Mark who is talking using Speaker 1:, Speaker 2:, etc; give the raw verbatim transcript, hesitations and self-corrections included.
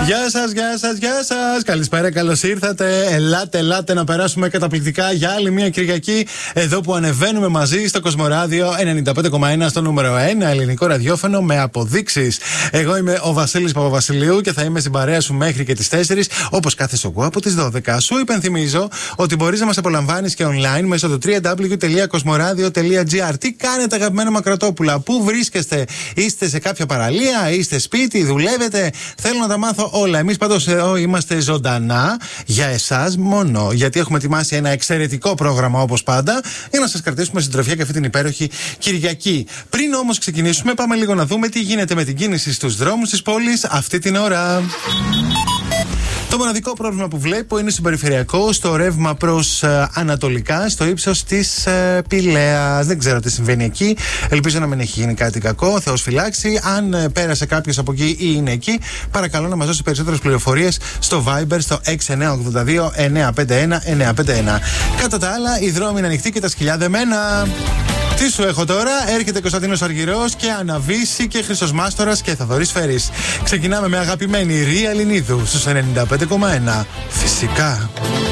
Speaker 1: Γεια σας, γεια σας, γεια σας. Καλησπέρα, καλώς ήρθατε. Ελάτε, ελάτε να περάσουμε καταπληκτικά για άλλη μια Κυριακή. Εδώ που ανεβαίνουμε μαζί στο Κοσμοράδιο ενενήντα πέντε κόμμα ένα, στο νούμερο ένα ελληνικό ραδιόφωνο με αποδείξεις. Εγώ είμαι ο Βασίλης Παπαβασιλείου και θα είμαι στην παρέα σου μέχρι και τις τέσσερις, όπως κάθε Σοκό από τις δώδεκα. Σου υπενθυμίζω ότι μπορείς να μας απολαμβάνεις και online μέσω του double-u double-u double-u τελεία κοσμοράδιο τελεία τζι άρ. Τι κάνετε, αγαπημένα Μακροτόπουλα, πού βρίσκεστε, είστε σε κάποια παραλία, είστε σπίτι, δουλεύετε? Θέλω να τα μάθω όλα. Εμείς πάντως εδώ είμαστε ζωντανά για εσάς μόνο, γιατί έχουμε ετοιμάσει ένα εξαιρετικό πρόγραμμα όπως πάντα για να σας κρατήσουμε συντροφιά και αυτή την υπέροχη Κυριακή. Πριν όμως ξεκινήσουμε, πάμε λίγο να δούμε τι γίνεται με την κίνηση στους δρόμους της πόλης αυτή την ώρα. Το μοναδικό πρόβλημα που βλέπω είναι στο περιφερειακό, στο ρεύμα προς ε, ανατολικά, στο ύψος της ε, Πηλαίας. Δεν ξέρω τι συμβαίνει εκεί. Ελπίζω να μην έχει γίνει κάτι κακό. Θεός φυλάξει. Αν ε, πέρασε κάποιος από εκεί ή είναι εκεί, παρακαλώ να μας δώσει περισσότερες πληροφορίες στο Viber στο έξι εννιά οκτώ δύο εννιά πέντε ένα εννιά πέντε ένα. Κατά τα άλλα, οι δρόμοι είναι ανοιχτοί και τα σκυλιά δεμένα. Τι σου έχω τώρα, έρχεται Κωνσταντίνος Αργυρός και Αναβίση και Χρυσοσμάστορας και Θαδωρής Φέρης. Ξεκινάμε με αγαπημένη Ρία Ελληνίδου στους ενενήντα πέντε κόμμα ένα. Φυσικά.